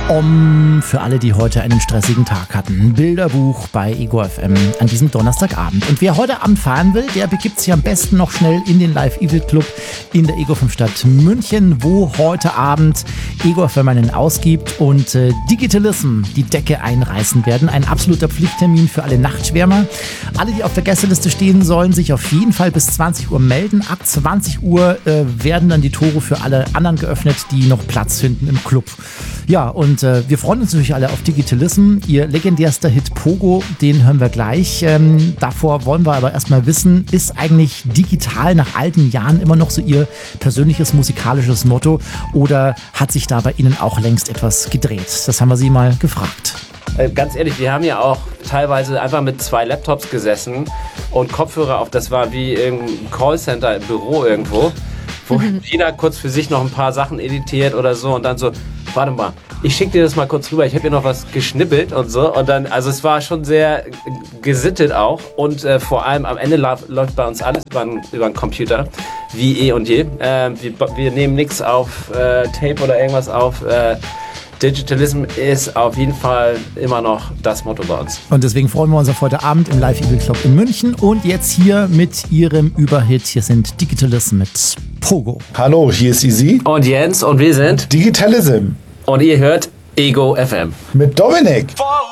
Für alle, die heute einen stressigen Tag hatten. Bilderbuch bei Ego FM an diesem Donnerstagabend. Und wer heute Abend fahren will, der begibt sich am besten noch schnell in den Live Evil Club in der Ego 5 Stadt München, wo heute Abend Ego FM einen ausgibt und Digitalism die Decke einreißen werden. Ein absoluter Pflichttermin für alle Nachtschwärmer. Alle, die auf der Gästeliste stehen, sollen sich auf jeden Fall bis 20 Uhr melden. Ab 20 Uhr werden dann die Tore für alle anderen geöffnet, die noch Platz finden im Club. Ja, und wir freuen uns natürlich alle auf Digitalism. Ihr legendärster Hit Pogo, den hören wir gleich. Davor wollen wir aber erstmal wissen, ist eigentlich digital nach all den Jahren immer noch so Ihr persönliches musikalisches Motto oder hat sich da bei Ihnen auch längst etwas gedreht? Das haben wir Sie mal gefragt. Ganz ehrlich, wir haben ja auch teilweise einfach mit 2 Laptops gesessen und Kopfhörer auf. Das war wie im Callcenter im Büro irgendwo, wo jeder kurz für sich noch ein paar Sachen editiert oder so und dann so, warte mal, ich schicke dir das mal kurz rüber, ich habe hier noch was geschnippelt und so. Und dann, also es war schon sehr gesittet auch und vor allem am Ende läuft bei uns alles über den Computer, wie eh und je. Wir nehmen nichts auf Tape oder irgendwas auf. Digitalism ist auf jeden Fall immer noch das Motto bei uns. Und deswegen freuen wir uns auf heute Abend im Live Evil Club in München. Und jetzt hier mit Ihrem Überhit. Hier sind Digitalism mit Pogo. Hallo, hier ist Easy. Und Jens und wir sind Digitalism. Und ihr hört Ego FM. Mit Dominik.